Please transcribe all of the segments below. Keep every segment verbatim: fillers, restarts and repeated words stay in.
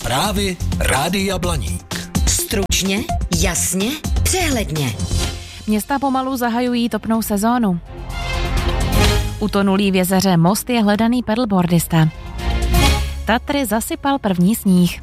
Zprávy Rádia Blaník. Stručně, jasně, přehledně. Města pomalu zahajují topnou sezónu. Utonulý v jezeře Most je hledaný pedalboardista. Tatry zasypal první sníh.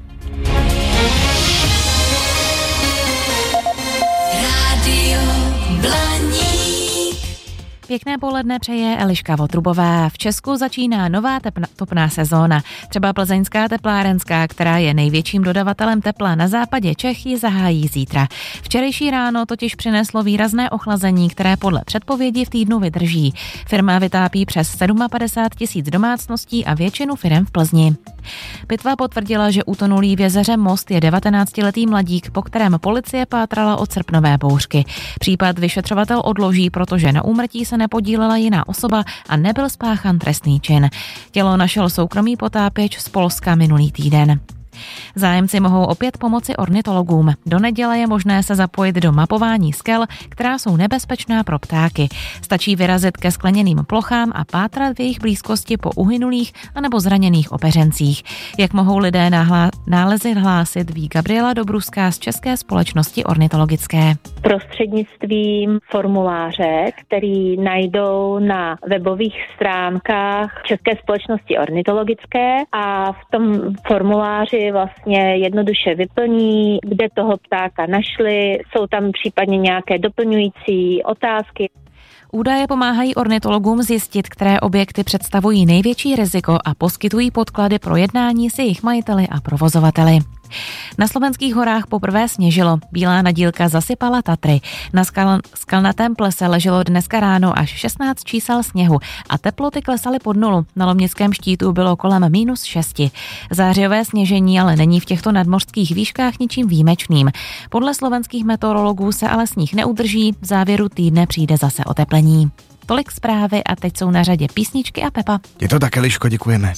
Rádio Blaník. Pěkné poledne přeje Eliška Votrubová. V Česku začíná nová tepna, topná sezóna. Třeba plzeňská teplárenská, která je největším dodavatelem tepla na západě Čech, ji zahájí zítra. Včerejší ráno totiž přineslo výrazné ochlazení, které podle předpovědi v týdnu vydrží. Firma vytápí přes padesát sedm tisíc domácností a většinu firem v Plzni. Pitva potvrdila, že utonulý v jezeře Most je devatenáctiletý mladík, po kterém policie pátrala od srpnové bouřky. Případ vyšetřovatel odloží, protože na úmrtí se nepodílela jiná osoba a nebyl spáchan trestný čin. Tělo našel soukromý potápěč z Polska minulý týden. Zájemci mohou opět pomoci ornitologům. Do neděle je možné se zapojit do mapování skel, která jsou nebezpečná pro ptáky. Stačí vyrazit ke skleněným plochám a pátrat v jejich blízkosti po uhynulých anebo zraněných opeřencích. Jak mohou lidé náhlá- nálezy hlásit, ví Gabriela Dobruská z České společnosti ornitologické. Prostřednictvím formuláře, který najdou na webových stránkách České společnosti ornitologické, a v tom formuláři vlastně jednoduše vyplní, kde toho ptáka našli, jsou tam případně nějaké doplňující otázky. Údaje pomáhají ornitologům zjistit, které objekty představují největší riziko a poskytují podklady pro jednání s jejich majiteli a provozovateli. Na slovenských horách poprvé sněžilo. Bílá nadílka zasypala Tatry. Na skal, skalnatém plese leželo dneska ráno až šestnáct čísel sněhu a teploty klesaly pod nulu. Na Lomnickém štítu bylo kolem minus šesti. Zářijové sněžení ale není v těchto nadmořských výškách ničím výjimečným. Podle slovenských meteorologů se ale sníh neudrží, v závěru týdne přijde zase oteplení. Tolik zprávy a teď jsou na řadě písničky a Pepa. Je to tak, Eliško, děkujeme.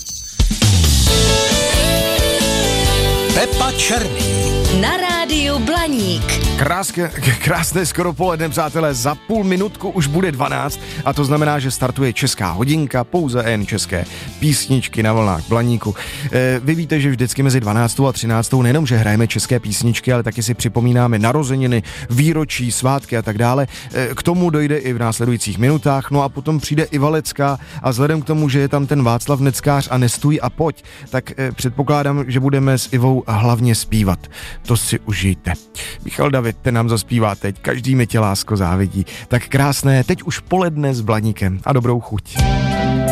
Pepa Černý. Na rádiu Blaník. Krásné, krásné skoro poledne, přátelé, za půl minutku už bude dvanáct a to znamená, že startuje Česká hodinka, pouze jen české písničky na vlnách Blaníku. E, vy víte, že vždycky mezi dvanáctou a třináctou nejenom, že hrajeme české písničky, ale taky si připomínáme narozeniny, výročí, svátky a tak dále. E, k tomu dojde i v následujících minutách, no a potom přijde i Valecká a vzhledem k tomu, že je tam ten Václav Neckář a Nestůj a pojď, tak e, předpokládám, že budeme s Ivou hlavně zpívat. To si užijte. Michal David, ten nám zaspívá teď, každý mi tě, lásko, závidí. Tak krásné, teď už poledne s Blaníkem a dobrou chuť.